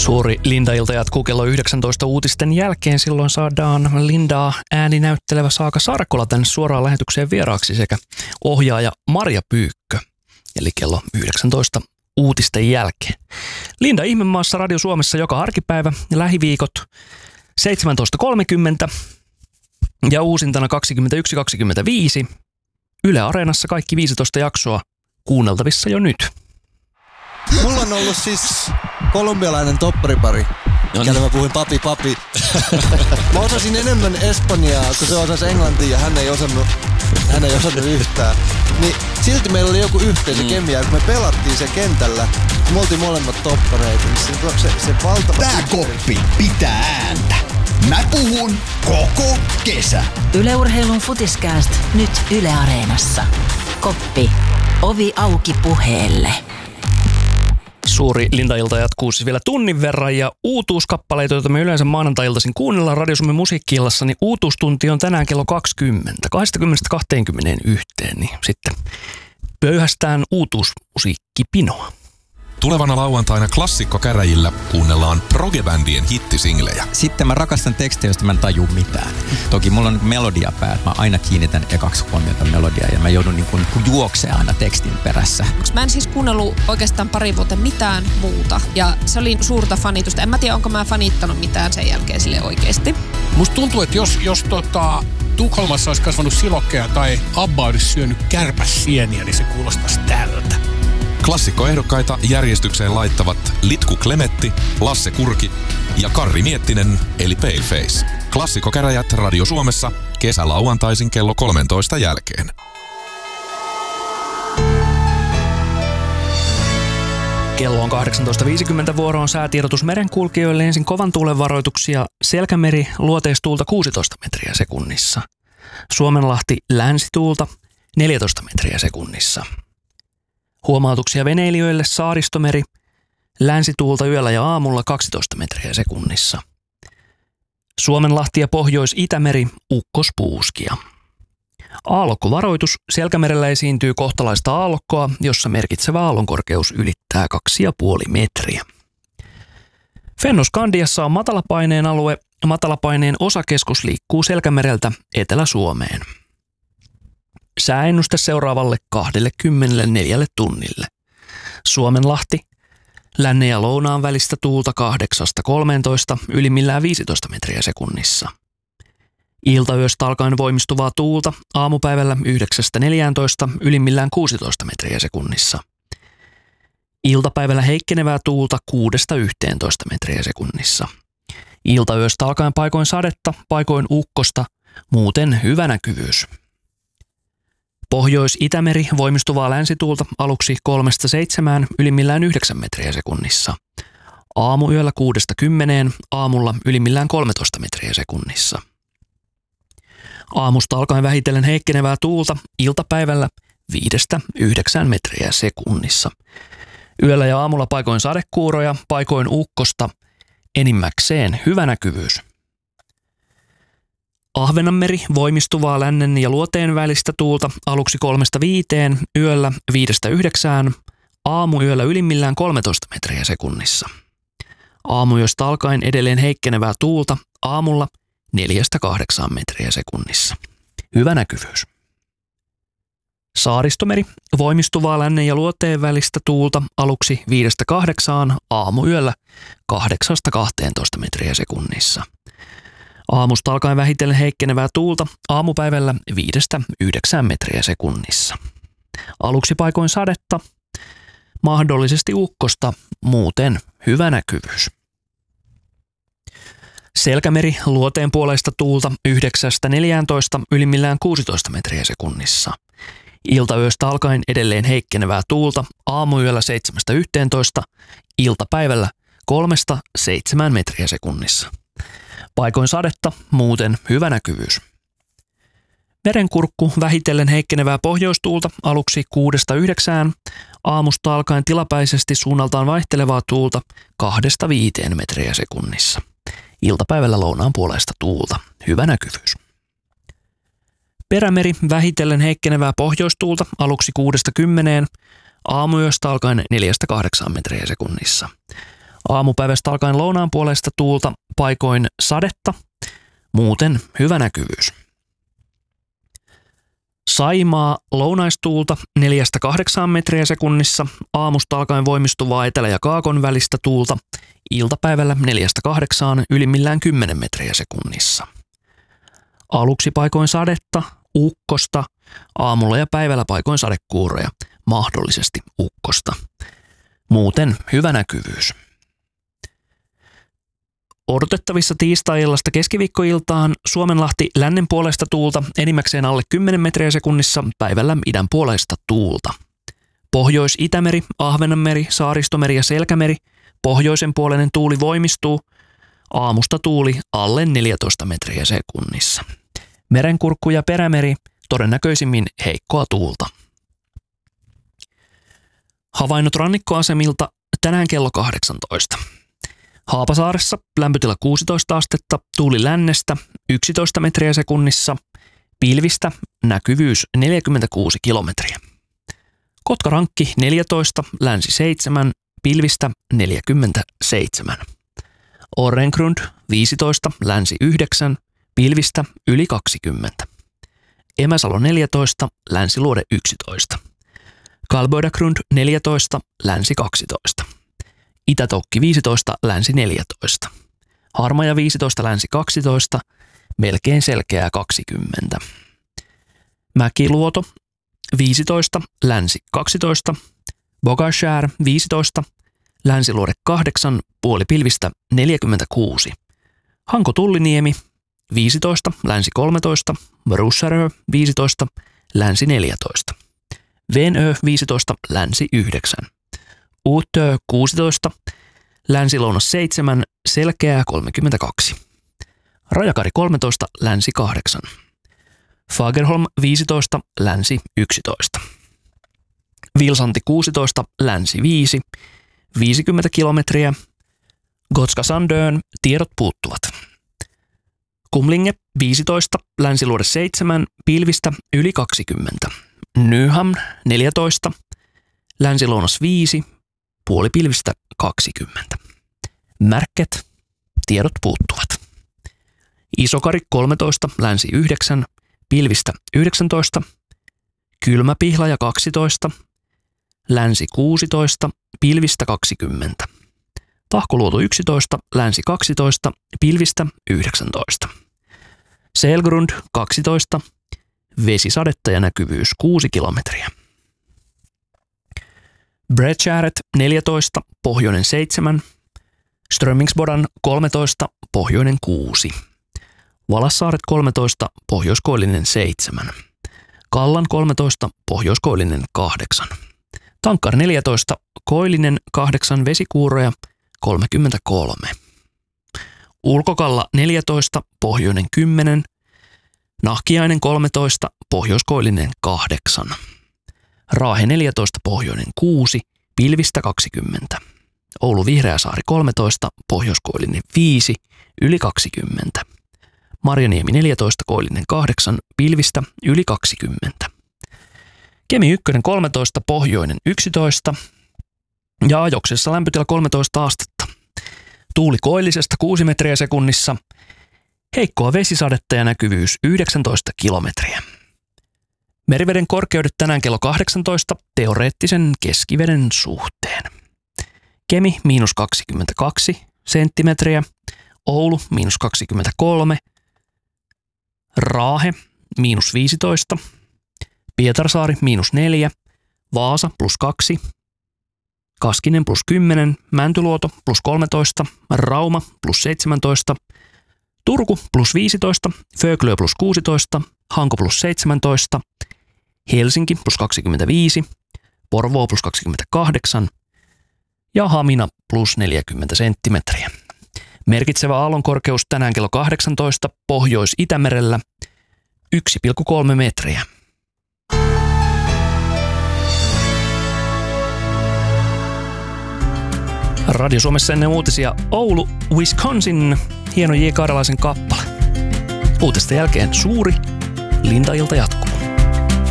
Suuri Linda-ilta jatkuu kello 19 uutisten jälkeen. Silloin saadaan Lindaa ääninäyttelevä Saaka Sarkola tänne suoraan lähetykseen vieraaksi sekä ohjaaja Marja Pyykkö. Eli kello 19 uutisten jälkeen. Linda Ihmemaassa Radio Suomessa joka arkipäivä, lähiviikot 17.30 ja uusintana 21.25. Yle Areenassa kaikki 15 jaksoa kuunneltavissa jo nyt. Mulla on ollut siis kolumbialainen topparipari, kelle mä puhuin papi. Mä osasin enemmän espanjaa, kun se osasi englantia ja hän ei osannut yhtään. Niin silti meillä oli joku yhteisö kemia, kun me pelattiin se kentällä, me oltiin molemmat toppareita, niin se valtava... Tää koppi pitää ääntä. Mä puhun koko kesä. Yle Urheilun Futiskääst nyt Yle Areenassa. Koppi. Ovi auki puheelle. Suuri Linda-ilta jatkuu siis vielä tunnin verran ja uutuuskappaleita, joita me yleensä maanantai-iltaisin kuunnellaan Radio Suomen musiikki-illassa, niin uutuustunti on tänään kello 20, 20-21, niin sitten pöyhästään uutuusmusiikkipinoa. Tulevana lauantaina klassikkokäräjillä kuunnellaan progebändien hittisinglejä. Sitten mä rakastan tekstejä, joista mä en taju mitään. Toki mulla on melodia pää, mä aina kiinnitän ekaksi huomiota melodiaa ja mä joudun niin kuin juoksemaan aina tekstin perässä. Mä en siis kuunnellut oikeastaan pari vuotta mitään muuta ja se oli suurta fanitusta. En mä tiedä, onko mä fanittanut mitään sen jälkeen sille oikeesti. Musta tuntuu, että jos Tukholmassa olisi kasvanut silokkeja tai Abba olisi syönyt kärpäsieniä, niin se kuulostaisi tältä. Klassikkoehdokkaita järjestykseen laittavat Litku Klemetti, Lasse Kurki ja Karri Miettinen eli Paleface. Klassikkokäräjät Radio Suomessa kesälauantaisin kello 13 jälkeen. Kello on 18.50 vuoroon säätiedotus merenkulkijoille. Ensin kovan tuulen varoituksia. Selkämeri luoteistuulta 16 metriä sekunnissa. Suomenlahti länsituulta 14 metriä sekunnissa. Huomautuksia veneilijöille Saaristomeri, länsituulta yöllä ja aamulla 12 metriä sekunnissa. Suomenlahti ja Pohjois-Itämeri ukkospuuskia. Aallokkovaroitus. Selkämerellä esiintyy kohtalaista aallokkoa, jossa merkitsevä aallonkorkeus ylittää 2,5 metriä. Fennoskandiassa on matalapaineen alue. Matalapaineen osakeskus liikkuu Selkämereltä Etelä-Suomeen. Sääennuste seuraavalle 24 tunnille. Suomenlahti, lännen ja lounaan välistä tuulta 8-13, ylimmillään 15 metriä sekunnissa. Iltayöstä alkaen voimistuvaa tuulta, aamupäivällä 9-14, ylimmillään 16 metriä sekunnissa. Iltapäivällä heikkenevää tuulta 6-11 metriä sekunnissa. Iltayöstä alkaen paikoin sadetta, paikoin ukkosta, muuten hyvä näkyvyys. Pohjois-Itämeri voimistuvaa länsituulta aluksi 3-7, ylimmillään 9 metriä sekunnissa. Aamuyöllä 6-10, aamulla ylimmillään 13 metriä sekunnissa. Aamusta alkaen vähitellen heikkenevää tuulta, iltapäivällä 5-9 metriä sekunnissa. Yöllä ja aamulla paikoin sadekuuroja, paikoin ukkosta, enimmäkseen hyvä näkyvyys. Ahvenanmeri voimistuvaa lännen ja luoteen välistä tuulta aluksi 3-5, yöllä 5-9, aamuyöllä ylimmillään 13 metriä sekunnissa. Aamuyöstä alkaen edelleen heikkenevää tuulta, aamulla 4-8 metriä sekunnissa. Hyvä näkyvyys. Saaristomeri voimistuvaa lännen ja luoteen välistä tuulta aluksi 5-8, aamuyöllä 8-12 metriä sekunnissa. Aamusta alkaen vähitellen heikkenevää tuulta, aamupäivällä 5-9 metriä sekunnissa. Aluksi paikoin sadetta, mahdollisesti ukkosta, muuten hyvä näkyvyys. Selkämeri luoteen puoleista tuulta 9-14, ylimmillään 16 metriä sekunnissa. Iltayöstä alkaen edelleen heikkenevää tuulta, aamuyöllä 7-11, iltapäivällä 3-7 metriä sekunnissa. Paikoin sadetta, muuten hyvä näkyvyys. Merenkurkku vähitellen heikkenevää pohjoistuulta aluksi 6-9, aamusta alkaen tilapäisesti suunnaltaan vaihtelevaa tuulta 2-5 metriä sekunnissa. Iltapäivällä lounaan puolesta tuulta, hyvä näkyvyys. Perämeri vähitellen heikkenevää pohjoistuulta aluksi 6-10, aamuyöstä alkaen 4-8 metriä sekunnissa. Aamupäivästä alkaen lounaan puolesta tuulta, paikoin sadetta, muuten hyvä näkyvyys. Saimaa lounaistuulta 4-8 metriä sekunnissa, aamusta alkaen voimistuvaa etelä- ja kaakon välistä tuulta, iltapäivällä 4-8 ylimmillään 10 metriä sekunnissa. Aluksi paikoin sadetta, ukkosta, aamulla ja päivällä paikoin sadekuuroja, mahdollisesti ukkosta. Muuten hyvä näkyvyys. Odotettavissa tiistai-illasta keskiviikkoiltaan Suomenlahti lännen puolesta tuulta enimmäkseen alle 10 metriä sekunnissa, päivällä idän puolesta tuulta. Pohjois-Itämeri, Ahvenanmeri, Saaristomeri ja Selkämeri, pohjoisen puoleinen tuuli voimistuu, aamusta tuuli alle 14 metriä sekunnissa. Merenkurkku ja Perämeri, todennäköisimmin heikkoa tuulta. Havainnot rannikkoasemilta tänään kello 18. Haapasaaressa lämpötila 16 astetta, tuuli lännestä 11 metriä sekunnissa, pilvistä näkyvyys 46 kilometriä. Kotkarankki 14, länsi 7, pilvistä 47. Orrengrund 15, länsi 9, pilvistä yli 20. Emäsalo 14, länsiluode 11. Kalboidagrund 14, länsi 12. Itätokki 15, länsi 14. Harmaja 15, länsi 12, melkein selkeää 20. Mäkiluoto 15, länsi 12. Bogashär 15, länsiluode 8, puoli pilvistä 46. Hanko-Tulliniemi 15, länsi 13. Russarö 15, länsi 14. Venö 15, länsi 9. Uutö 16, länsi-lounas 7, selkeää 32. Rajakari 13, länsi 8. Fagerholm 15, länsi 11. Vilsanti 16, länsi 5, 50 kilometriä. Gotska Sandön tiedot puuttuvat. Kumlinge 15, länsiluode 7, pilvistä yli 20. Nyhamn 14, länsilounas 5, puoli pilvistä 20. Märket, tiedot puuttuvat. Isokari 13, länsi 9, pilvistä 19. Kylmäpihlaja 12, länsi 16, pilvistä 20. Tahkoluoto 11, länsi 12, pilvistä 19. Selgrund 12, vesisadetta ja näkyvyys 6 kilometriä. Bredgäret 14, pohjoinen 7. Strömingsbodan 13, pohjoinen 6. Valassaaret 13, pohjoiskoillinen 7. Kallan 13, pohjoiskoillinen 8. Tankkar 14, koillinen 8, vesikuuroja 33. Ulkokalla 14, pohjoinen 10. Nahkiainen 13, pohjoiskoillinen 8. Raahe 14, pohjoinen 6, pilvistä 20. Oulu Vihreäsaari 13, pohjoiskoillinen 5, yli 20. Marjaniemi 14, koillinen 8, pilvistä yli 20. Kemi 1 13, pohjoinen 11 ja Ajoksessa lämpötila 13 astetta. Tuuli koillisesta 6 metriä sekunnissa, heikkoa vesisadetta ja näkyvyys 19 kilometriä. Meriveden korkeudet tänään kello 18 teoreettisen keskiveden suhteen. Kemi -22 senttimetriä, Oulu -23, Raahe -15, Pietarsaari -4, Vaasa +2, Kaskinen +10, Mäntyluoto +13, Rauma +17, Turku +15, Föglö +16, Hanko +17, Helsinki +25, Porvoo +28 ja Hamina +40 senttimetriä. Merkitsevä aallonkorkeus tänään kello 18 Pohjois-Itämerellä 1,3 metriä. Radio Suomessa ennen uutisia Oulu, Wisconsin, hieno J. Karjalaisen kappale. Uutisten jälkeen suuri Linda-ilta jatkuu.